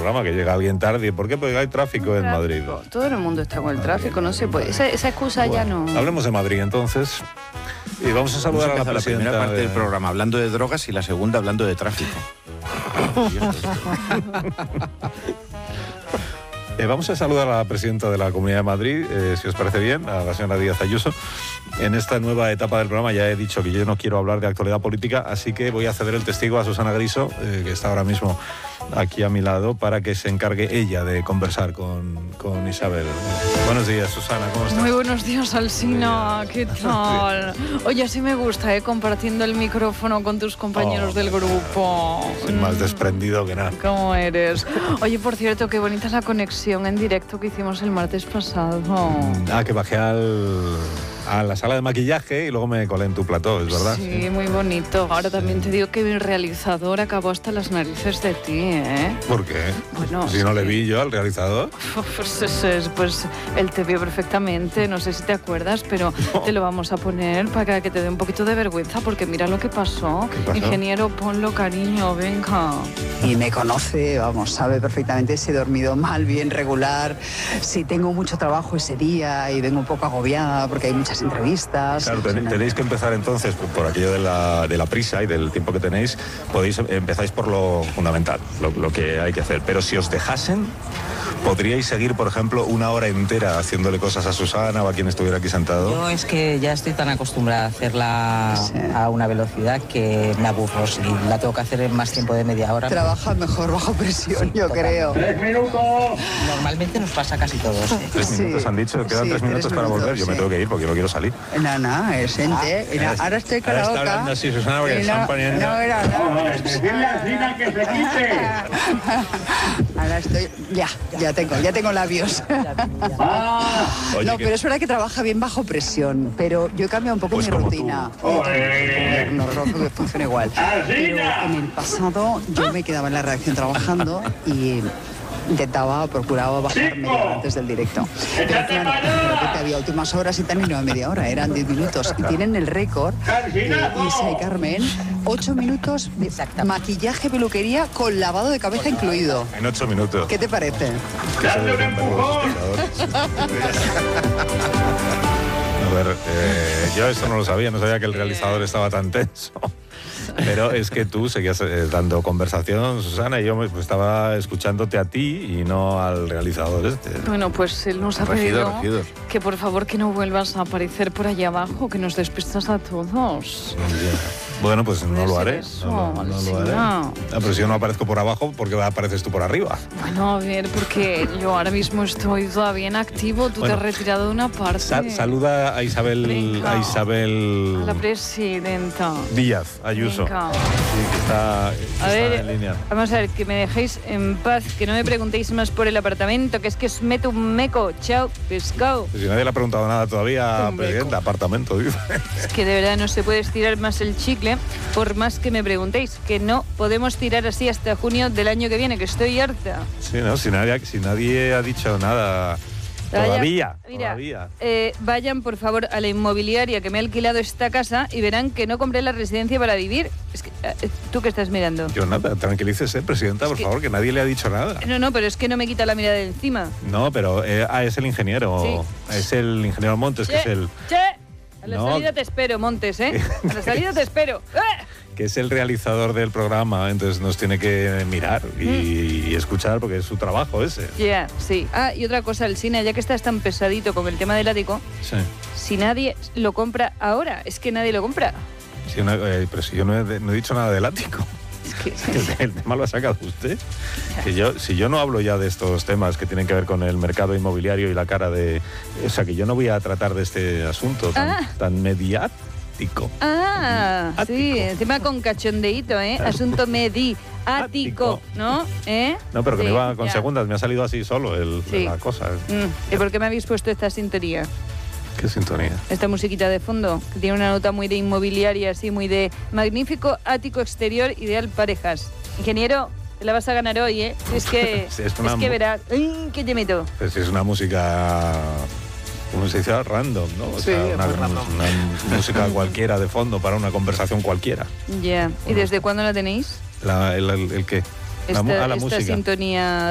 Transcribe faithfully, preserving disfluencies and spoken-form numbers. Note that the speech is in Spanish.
programa, que llega alguien tarde. ¿Por qué? Porque hay tráfico en Madrid. Todo el mundo está con el tráfico, no se puede. Esa, esa excusa bueno, ya no... Hablemos de Madrid, entonces. Y vamos a saludar vamos a, a la presidenta. La primera parte de... del programa hablando de drogas y la segunda hablando de tráfico. Eh, vamos a saludar a la presidenta de la Comunidad de Madrid, eh, si os parece bien, a la señora Díaz Ayuso. En esta nueva etapa del programa ya he dicho que yo no quiero hablar de actualidad política, así que voy a ceder el testigo a Susana Griso, eh, que está ahora mismo aquí a mi lado, para que se encargue ella de conversar con, con Isabel. Buenos días, Susana, ¿cómo estás? Muy buenos días, Alsina, ¿qué tal? Oye, sí me gusta, ¿eh? Compartiendo el micrófono con tus compañeros oh, del grupo. Sin más desprendido que nada. ¿Cómo eres? Oye, por cierto, qué bonita la conexión en directo que hicimos el martes pasado. Ah, que bajé al... a la sala de maquillaje y luego me colé en tu plató, ¿es verdad? Sí, sí, muy bonito. Ahora también te digo que mi realizador acabó hasta las narices de ti, ¿eh? ¿Por qué? Bueno, si sí. no le vi yo al realizador. Pues, pues, pues él te vio perfectamente, no sé si te acuerdas, pero no. Te lo vamos a poner para que te dé un poquito de vergüenza, porque mira lo que pasó. ¿Qué pasó? Ingeniero, ponlo, cariño, venga. Y me conoce, vamos, sabe perfectamente si he dormido mal, bien, regular, si tengo mucho trabajo ese día y vengo un poco agobiada porque hay muchas entrevistas. Claro, ten, tenéis que empezar entonces por, por aquello de la, de la prisa y del tiempo que tenéis. Podéis empezáis por lo fundamental, lo, lo que hay que hacer. Pero si os dejasen, podríais seguir, por ejemplo, una hora entera haciéndole cosas a Susana o a quien estuviera aquí sentado. Yo es que ya estoy tan acostumbrada a hacerla sí. a una velocidad que me aburro. Si la tengo que hacer en más tiempo de media hora. Trabaja mejor bajo presión, sí, yo total. creo. ¡Tres minutos! Normalmente nos pasa casi todos. ¿eh? Tres sí. minutos han dicho, quedan sí, tres minutos tres para minutos, volver. Yo sí. me tengo que ir porque no quiero salir. No, no, es gente. Ah, ahora estoy con la boca. Ahora está hablando así, Susana, porque no, están poniendo... No, era nada. Dile a Sina que se quite. Ahora estoy... Ya, ya tengo, ya tengo labios. Ah, Oye, no, que... pero es verdad que trabaja bien bajo presión, pero yo he cambiado un poco pues mi rutina. No, no, no, que funciona igual. Pero en el pasado yo me quedaba en la redacción trabajando y... intentaba, procuraba bajar media hora antes del directo. Pero al final, de repente había últimas horas y tal, y no media hora, eran diez minutos. Y tienen el récord de Isa y Carmen, ocho minutos de maquillaje, peluquería con lavado de cabeza incluido. En ocho minutos. ¿Qué te parece? Que se dejen ver los espectadores. A ver, eh, yo esto no lo sabía, no sabía que el realizador estaba tan tenso. Pero es que tú seguías eh, dando conversación, Susana, y yo me, pues, estaba escuchándote a ti y no al realizador este. Bueno, pues él nos ha Regido, pedido regido. que por favor que no vuelvas a aparecer por allá abajo, que nos despistas a todos. Bueno, pues no lo haré. Eso, no, no, no sí, lo haré. No. Ah, pero si yo no aparezco por abajo, ¿por qué apareces tú por arriba? Bueno, a ver, porque yo ahora mismo estoy todavía en activo, tú bueno, te has retirado de una parte. Sal, saluda a Isabel, Venga. a Isabel... A la presidenta. Díaz Ayuso. Venga. Sí, que está, que a está ver, en línea. Vamos a ver, que me dejéis en paz, que no me preguntéis más por el apartamento, que es que os meto un meco. Chao, pescado. Pues si nadie le ha preguntado nada todavía, Un presidenta, apartamento, dice. Es que de verdad no se puede estirar más el chicle, por más que me preguntéis, que no podemos tirar así hasta junio del año que viene, que estoy harta. Sí, no, si nadie, si nadie ha dicho nada... Vaya, todavía, mira, todavía. Eh, vayan por favor a la inmobiliaria que me ha alquilado esta casa y verán que no compré la residencia para vivir. Es que, eh, ¿tú qué estás mirando? Yo nada, tranquilícese, presidenta, es por que, favor, que nadie le ha dicho nada. No, no, pero es que no me quita la mirada de encima. No, pero eh, ah, es el ingeniero, sí. es el ingeniero Montes, che, que es el... Che, a la no. salida te espero, Montes, ¿eh? A la salida te espero. ¡Eh! que es el realizador del programa, entonces nos tiene que mirar y, mm. y escuchar porque es su trabajo ese. Ya, yeah, sí. Ah, y otra cosa, el cine, ya que estás tan pesadito con el tema del ático, sí. si nadie lo compra ahora, es que nadie lo compra. Sí, una, eh, pero si yo no he, no he dicho nada del ático. Es que el, el tema lo ha sacado usted. Que yo, si yo no hablo ya de estos temas que tienen que ver con el mercado inmobiliario y la cara de... O sea, que yo no voy a tratar de este asunto tan, ah. tan mediático. Ah, ático. Sí, encima con cachondeíto, ¿eh? Asunto mediático, ¿no? ¿Eh? No, pero que sí, me iba con ya. segundas, me ha salido así solo el, sí. la cosa. Mm. ¿Y por qué me habéis puesto esta sintonía? ¿Qué sintonía? Esta musiquita de fondo, que tiene una nota muy de inmobiliaria, así, muy de magnífico ático exterior, ideal parejas. Ingeniero, te la vas a ganar hoy, ¿eh? Es que, sí, es, es que verás. ¡Ay, qué te meto! Pues es una música... como se dice, random, ¿no? O sí, sea, una, una, una música cualquiera de fondo para una conversación cualquiera. Ya. Yeah. ¿Y desde cuándo la tenéis? La, el, el, el qué? Esta, la, ah, la esta música. sintonía